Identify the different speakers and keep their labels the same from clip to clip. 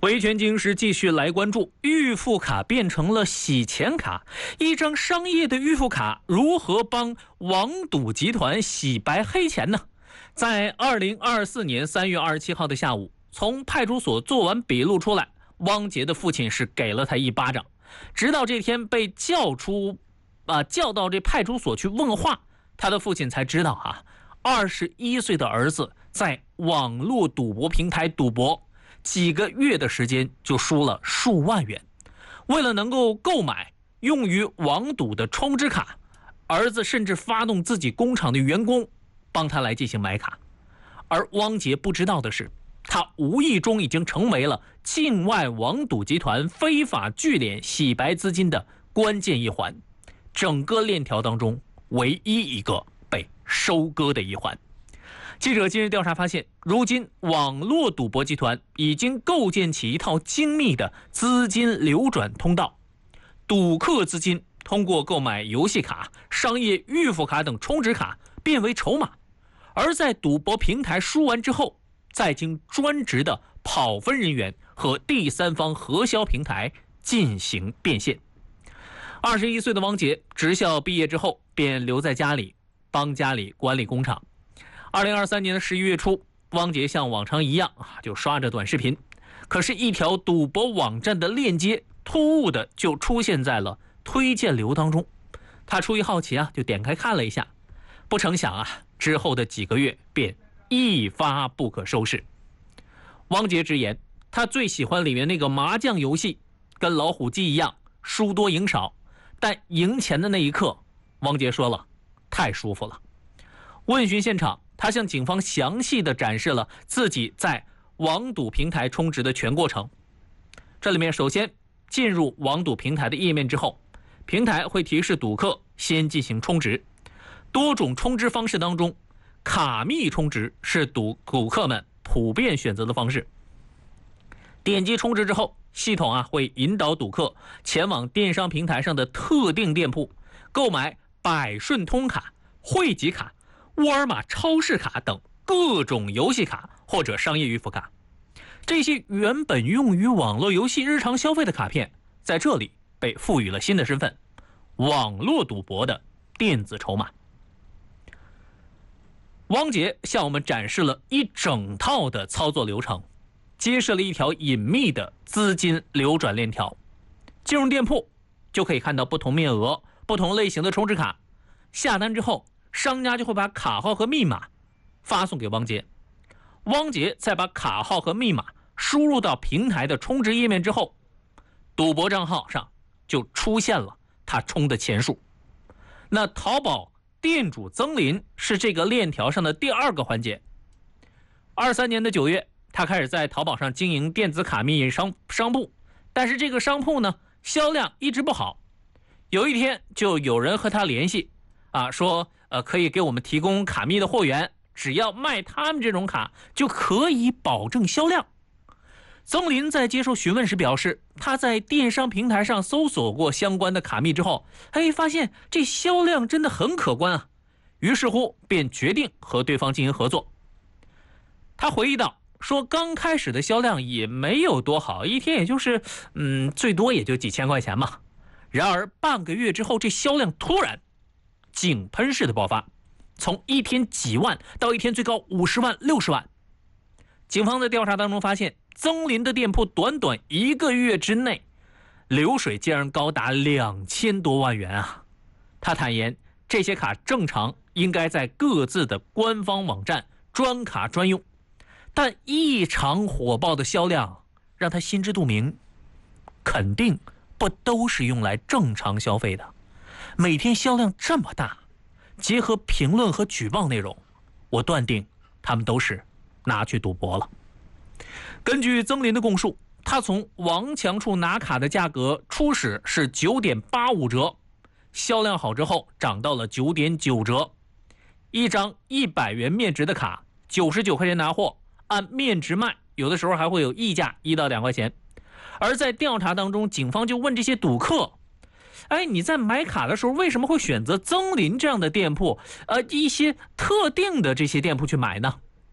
Speaker 1: 维权经时继续来关注，预付卡变成了洗钱卡，一张商业的预付卡如何帮网赌集团洗白黑钱呢？在2024年3月27号的下午，从派出所做完笔录出来，汪杰的父亲是给了他一巴掌，直到这天被叫到这派出所去问话，他的父亲才知道21岁的儿子在网络赌博平台赌博，几个月的时间就输了数万元。为了能够购买用于网赌的充值卡，儿子甚至发动自己工厂的员工帮他来进行买卡。而汪杰不知道的是，他无意中已经成为了境外网赌集团非法聚敛洗白资金的关键一环，整个链条当中唯一一个被收割的一环。记者今日调查发现，如今网络赌博集团已经构建起一套精密的资金流转通道，赌客资金通过购买游戏卡、商业预付卡等充值卡变为筹码，而在赌博平台输完之后，再经专职的跑分人员和第三方核销平台进行变现。21岁的汪杰职校毕业之后便留在家里帮家里管理工厂。2023年的11月初，汪杰像往常一样就刷着短视频，可是一条赌博网站的链接突兀的就出现在了推荐流当中。他出于好奇就点开看了一下，不成想之后的几个月便一发不可收拾。汪杰直言，他最喜欢里面那个麻将游戏，跟老虎机一样，输多赢少，但赢钱的那一刻，汪杰说了，太舒服了。问询现场，他向警方详细的展示了自己在网赌平台充值的全过程。这里面首先进入网赌平台的页面之后，平台会提示赌客先进行充值。多种充值方式当中，卡密充值是赌客们普遍选择的方式。点击充值之后，系统会引导赌客前往电商平台上的特定店铺，购买百顺通卡、汇集卡、沃尔玛超市卡等各种游戏卡或者商业预付卡。这些原本用于网络游戏日常消费的卡片，在这里被赋予了新的身份，网络赌博的电子筹码。汪杰向我们展示了一整套的操作流程，揭示了一条隐秘的资金流转链条。进入店铺就可以看到不同面额、不同类型的充值卡，下单之后，商家就会把卡号和密码发送给汪杰，汪杰再把卡号和密码输入到平台的充值页面之后，赌博账号上就出现了他充的钱数。那淘宝店主曾林是这个链条上的第二个环节。23年的9月，他开始在淘宝上经营电子卡密商铺，但是这个商铺呢，销量一直不好。有一天就有人和他联系说可以给我们提供卡密的货源，只要卖他们这种卡就可以保证销量。曾林在接受询问时表示，他在电商平台上搜索过相关的卡密之后，发现这销量真的很可观于是乎便决定和对方进行合作。他回忆到说，刚开始的销量也没有多好，一天也就是最多也就几千块钱嘛。然而半个月之后，这销量突然井喷式的爆发，从一天几万到一天最高50万、60万。警方在调查当中发现，曾林的店铺短短1个月之内，流水竟然高达2000多万元他坦言，这些卡正常应该在各自的官方网站专卡专用，但异常火爆的销量让他心知肚明，肯定不都是用来正常消费的。每天销量这么大，结合评论和举报内容，我断定他们都是拿去赌博了。根据曾林的供述，他从王强处拿卡的价格初始是9.85折，销量好之后涨到了9.9折。一张100元面值的卡，99块钱拿货，按面值卖，有的时候还会有溢价1到2块钱。而在调查当中，警方就问这些赌客，你在买卡的时候为什么会选择曾林这样的店铺，一些特定的这些店铺去买呢？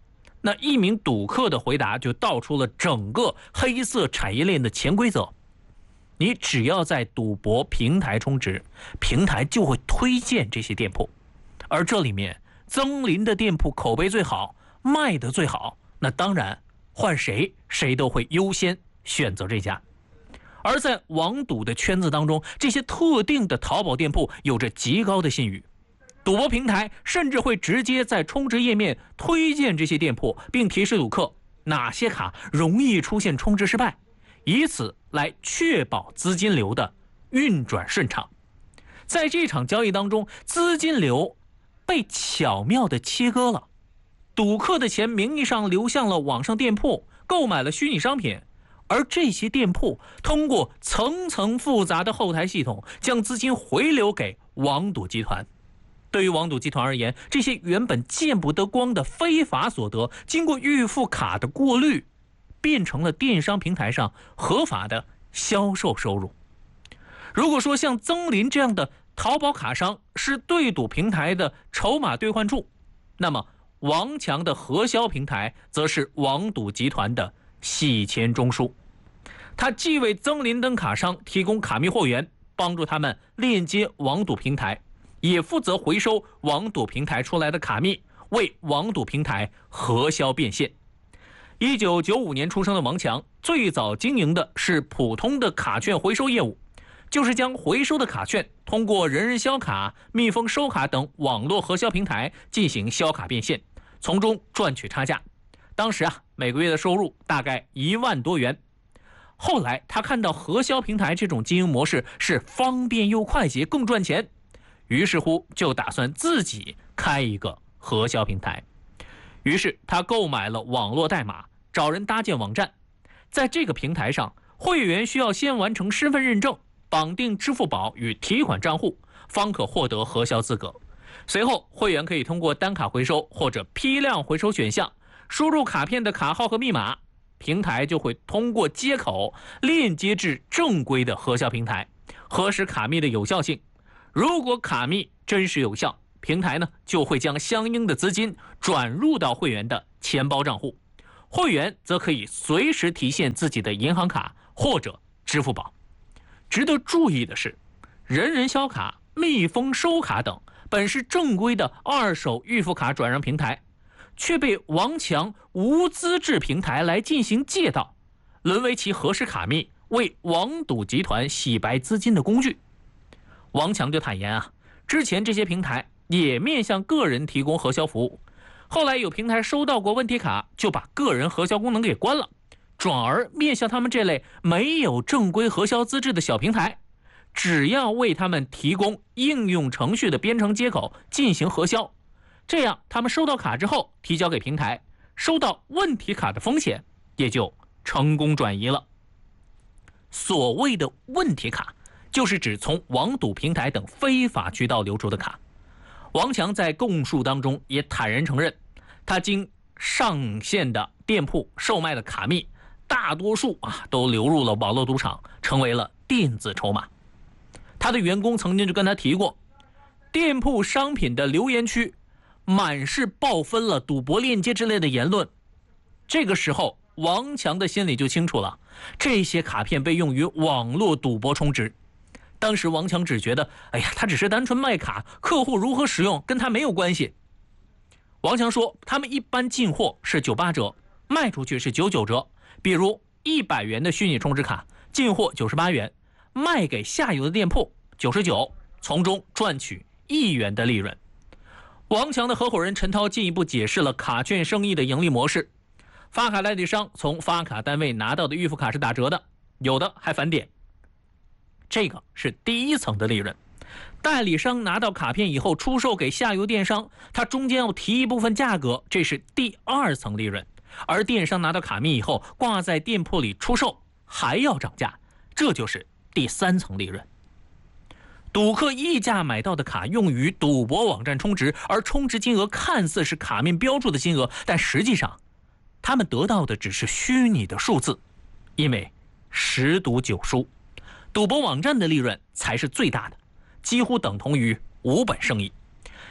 Speaker 1: 那一名赌客的回答就道出了整个黑色产业链的潜规则。你只要在赌博平台充值，平台就会推荐这些店铺，而这里面曾林的店铺口碑最好，卖得最好，那当然换谁都会优先选择这家。而在网赌的圈子当中，这些特定的淘宝店铺有着极高的信誉，赌博平台甚至会直接在充值页面推荐这些店铺，并提示赌客哪些卡容易出现充值失败，以此来确保资金流的运转顺畅。在这场交易当中，资金流被巧妙地切割了，赌客的钱名义上流向了网上店铺，购买了虚拟商品，而这些店铺通过层层复杂的后台系统，将资金回流给网赌集团。对于网赌集团而言，这些原本见不得光的非法所得，经过预付卡的过滤，变成了电商平台上合法的销售收入。如果说像曾林这样的淘宝卡商是对赌平台的筹码兑换处，那么王强的核销平台则是网赌集团的洗钱中枢。他既为曾林等卡商提供卡密货源，帮助他们链接网赌平台，也负责回收网赌平台出来的卡密，为网赌平台核销变现。1995年出生的王强，最早经营的是普通的卡券回收业务，就是将回收的卡券通过人人销卡、蜜蜂收卡等网络核销平台进行销卡变现，从中赚取差价。当时每个月的收入大概1万多元。后来他看到核销平台这种经营模式是方便又快捷，更赚钱，于是乎就打算自己开一个核销平台。于是他购买了网络代码，找人搭建网站。在这个平台上，会员需要先完成身份认证，绑定支付宝与提款账户，方可获得核销资格。随后会员可以通过单卡回收或者批量回收选项，输入卡片的卡号和密码，平台就会通过接口链接至正规的核销平台，核实卡密的有效性。如果卡密真实有效，平台呢就会将相应的资金转入到会员的钱包账户，会员则可以随时提现自己的银行卡或者支付宝。值得注意的是，人人销卡、蜜蜂收卡等本是正规的二手预付卡转让平台，却被王强无资质平台来进行借道，沦为其核实卡密、为网赌集团洗白资金的工具。王强就坦言之前这些平台也面向个人提供核销服务，后来有平台收到过问题卡，就把个人核销功能给关了，转而面向他们这类没有正规核销资质的小平台，只要为他们提供应用程序的编程接口进行核销，这样他们收到卡之后提交给平台，收到问题卡的风险也就成功转移了。所谓的问题卡，就是指从网赌平台等非法渠道流出的卡。王强在供述当中也坦然承认，他经上线的店铺售卖的卡密，大多数都流入了网络赌场，成为了电子筹码。他的员工曾经就跟他提过，店铺商品的留言区满是爆分了、赌博链接之类的言论。这个时候王强的心里就清楚了，这些卡片被用于网络赌博充值。当时王强只觉得他只是单纯卖卡，客户如何使用跟他没有关系。王强说，他们一般进货是98折，卖出去是99折。比如100元的虚拟充值卡，进货98元，卖给下游的店铺99，从中赚取1元的利润。王强的合伙人陈涛进一步解释了卡券生意的盈利模式。发卡代理商从发卡单位拿到的预付卡是打折的，有的还返点，这个是第一层的利润。代理商拿到卡片以后出售给下游电商，他中间要提一部分价格，这是第二层利润。而电商拿到卡密以后挂在店铺里出售，还要涨价，这就是第三层利润。赌客溢价买到的卡用于赌博网站充值，而充值金额看似是卡面标注的金额，但实际上他们得到的只是虚拟的数字，因为10赌9输，赌博网站的利润才是最大的，几乎等同于无本生意。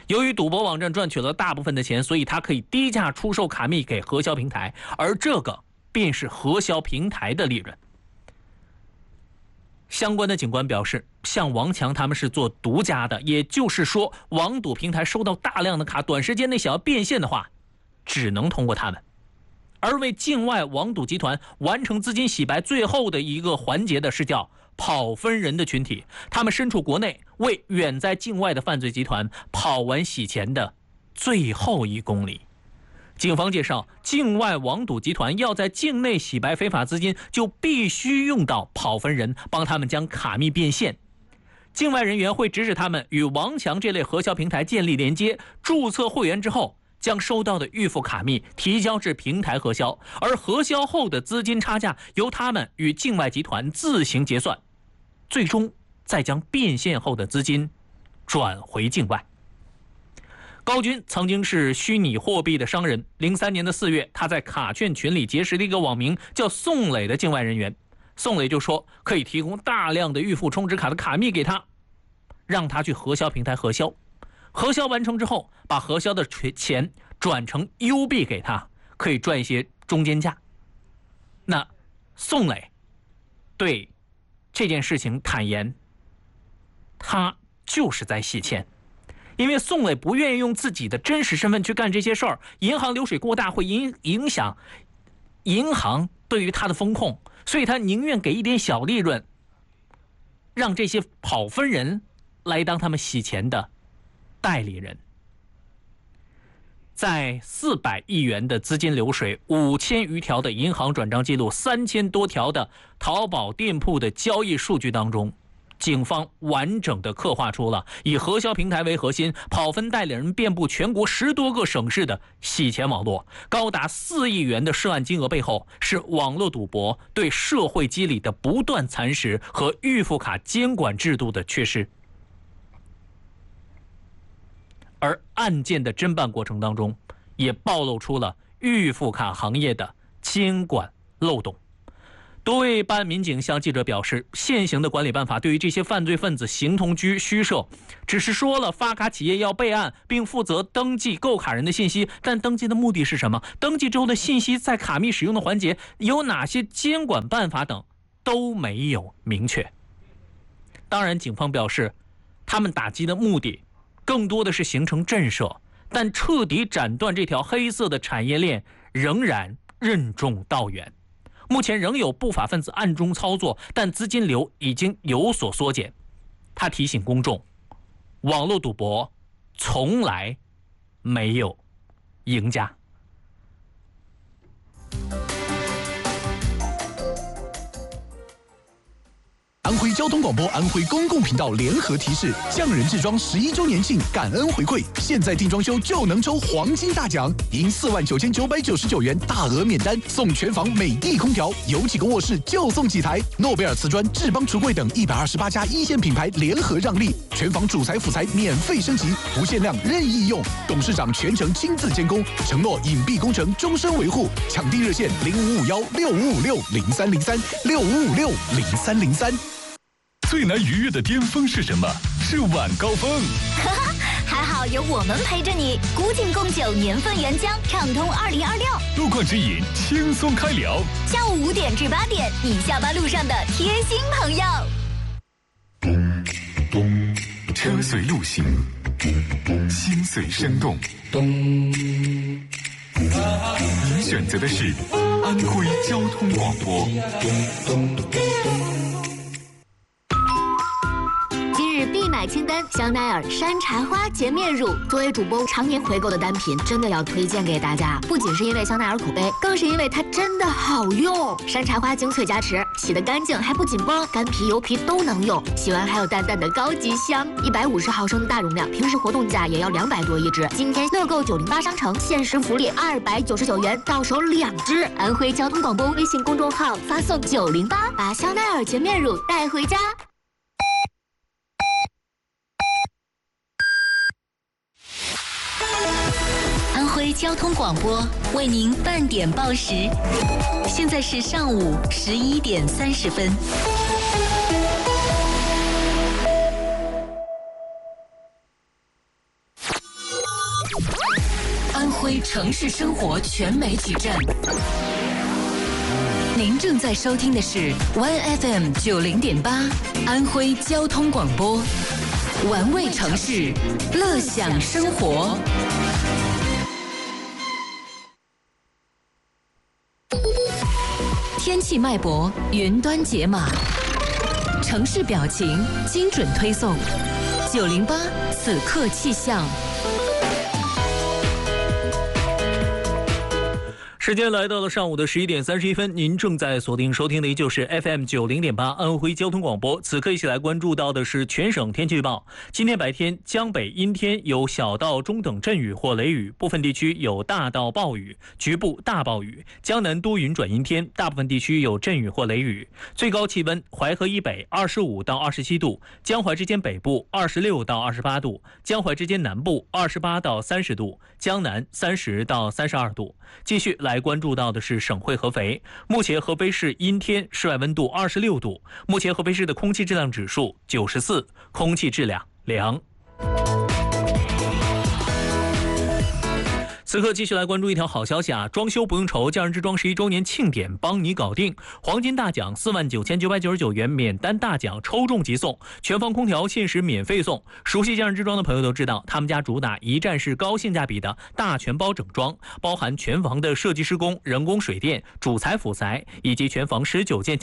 Speaker 1: 由于赌博网站赚取了大部分的钱，所以他可以低价出售卡密给核销平台，而这个便是核销平台的利润。相关的警官表示，像王强他们是做独家的，也就是说，网赌平台收到大量的卡，短时间内想要变现的话，只能通过他们。而为境外网赌集团完成资金洗白最后的一个环节的是叫跑分人的群体，他们身处国内，为远在境外的犯罪集团跑完洗钱的最后1公里。警方介绍，境外网赌集团要在境内洗白非法资金，就必须用到跑分人，帮他们将卡密变现。境外人员会指使他们与王强这类核销平台建立连接，注册会员之后，将收到的预付卡密提交至平台核销，而核销后的资金差价由他们与境外集团自行结算，最终再将变现后的资金转回境外。高军曾经是虚拟货币的商人，03年的4月，他在卡券群里结识了一个网名叫宋磊的境外人员。宋磊就说可以提供大量的预付充值卡的卡密给他，让他去核销平台核销，核销完成之后，把核销的钱转成 U 币给他，可以赚一些中间价。那宋磊对这件事情坦言，他就是在洗钱。因为宋磊不愿意用自己的真实身份去干这些事儿，银行流水过大会影响银行对于他的风控，所以他宁愿给一点小利润，让这些跑分人来当他们洗钱的代理人。在400亿元的资金流水、5000余条的银行转账记录、3000多条的淘宝店铺的交易数据当中，警方完整地刻画出了以核销平台为核心，跑分代理人遍布全国10多个省市的洗钱网络。高达4亿元的涉案金额背后，是网络赌博对社会机理的不断蚕食和预付卡监管制度的缺失。而案件的侦办过程当中，也暴露出了预付卡行业的监管漏洞。多位办案民警向记者表示，现行的管理办法对于这些犯罪分子形同虚设，只是说了发卡企业要备案并负责登记购卡人的信息，但登记的目的是什么？登记之后的信息在卡密使用的环节有哪些监管办法等都没有明确。当然，警方表示，他们打击的目的更多的是形成震慑，但彻底斩断这条黑色的产业链仍然任重道远。目前仍有不法分子暗中操作，但资金流已经有所缩减。他提醒公众，网络赌博从来没有赢家。
Speaker 2: 安徽交通广播、安徽公共频道联合提示：匠人制装11周年庆感恩回馈，现在订装修就能抽黄金大奖，赢49999元大额免单，送全房美的空调，有几个卧室就送几台。诺贝尔瓷砖、智邦橱柜等128家一线品牌联合让利，全房主材辅材免费升级，不限量任意用，董事长全程亲自监工，承诺隐蔽工程终身维护。抢地热线05516556030365560303。
Speaker 3: 最难逾越的巅峰是什么？是晚高峰。
Speaker 4: 还好有我们陪着你，古井贡酒年份原浆，畅通2026。
Speaker 3: 路况指引，轻松开聊。
Speaker 4: 下午5点至8点，你下班路上的贴心朋友。
Speaker 3: 车随路行，心随生动。你选择的是安徽交通广播。
Speaker 4: 必买清单：香奈儿山茶花洁面乳。作为主播常年回购的单品，真的要推荐给大家。不仅是因为香奈儿口碑，更是因为它真的好用。山茶花精粹加持，洗得干净还不紧绷，干皮油皮都能用。洗完还有淡淡的高级香。150毫升的大容量，平时活动价也要200多一支。今天乐购908商城限时福利299元，到手2支。安徽交通广播微信公众号发送908，把香奈儿洁面乳带回家。
Speaker 5: 安徽交通广播为您半点报时，现在是上午11点30分。 城市生活全媒体站。您正在收听的是 OneFM 90.8安徽交通广播，玩味城市，乐享生活。天气脉搏，云端解码，城市表情，精准推送。908此刻气象。
Speaker 1: 时间来到了上午的11点31分，您正在锁定收听的依旧是 FM 90.8安徽交通广播。此刻一起来关注到的是全省天气预报。今天白天江北阴天，有小到中等阵雨或雷雨，部分地区有大到暴雨，局部大暴雨。江南多云转阴天，大部分地区有阵雨或雷雨。最高气温淮河以北25到27度，江淮之间北部26到28度，江淮之间南部28到30度，江南30到32度。继续来关注到的是省会合肥，目前合肥市阴天，室外温度26度，目前合肥市的空气质量指数94，空气质量良。此刻继续来关注一条好消息啊！装修不用愁，匠人之装11周年庆典帮你搞定，黄金大奖49999元，免单大奖抽中即送，全房空调限时免费送。熟悉匠人之装的朋友都知道，他们家主打一站式高性价比的大全包整装，包含全房的设计施工、人工水电、主材辅材以及全房19件